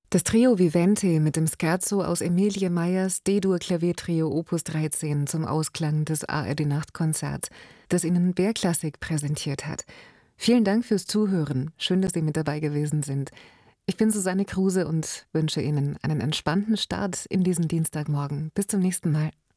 Das Trio Vivente mit dem Scherzo aus Emilie Meyers D-Dur-Klaviertrio Opus 13 zum Ausklang des ARD-Nachtkonzerts, das Ihnen BR Klassik präsentiert hat. Vielen Dank fürs Zuhören. Schön, dass Sie mit dabei gewesen sind. Ich bin Susanne Kruse und wünsche Ihnen einen entspannten Start in diesen Dienstagmorgen. Bis zum nächsten Mal.